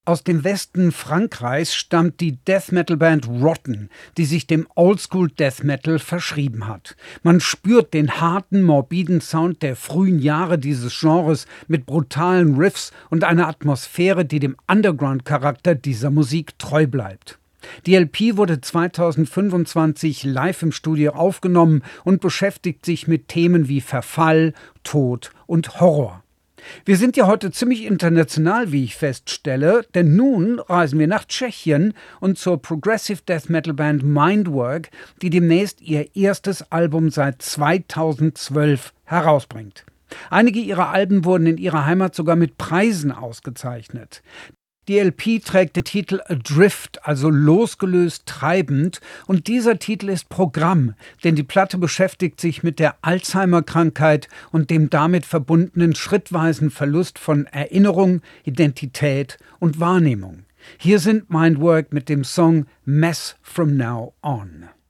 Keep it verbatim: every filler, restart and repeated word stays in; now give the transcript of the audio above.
Aus dem Westen Frankreichs stammt die Death-Metal-Band Rotten, die sich dem Oldschool-Death-Metal verschrieben hat. Man spürt den harten, morbiden Sound der frühen Jahre dieses Genres mit brutalen Riffs und einer Atmosphäre, die dem Underground-Charakter dieser Musik treu bleibt. Die L P wurde zweitausendfünfundzwanzig live im Studio aufgenommen und beschäftigt sich mit Themen wie Verfall, Tod und Horror. Wir sind ja heute ziemlich international, wie ich feststelle, denn nun reisen wir nach Tschechien und zur Progressive Death Metal Band Mindwork, die demnächst ihr erstes Album seit zweitausendzwölf herausbringt. Einige ihrer Alben wurden in ihrer Heimat sogar mit Preisen ausgezeichnet. Die L P trägt den Titel Adrift, also losgelöst treibend, und dieser Titel ist Programm, denn die Platte beschäftigt sich mit der Alzheimer-Krankheit und dem damit verbundenen schrittweisen Verlust von Erinnerung, Identität und Wahrnehmung. Hier sind Mindwork mit dem Song Mess From Now On.